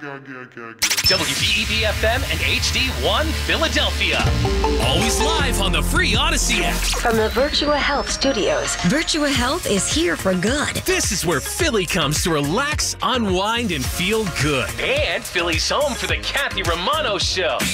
WBEB-FM and HD1 Philadelphia. Always live on the free Odyssey app. From the Virtua Health Studios, Virtua Health is here for good. This is where Philly comes to relax, unwind, and feel good. And Philly's home for the Kathy Romano Show.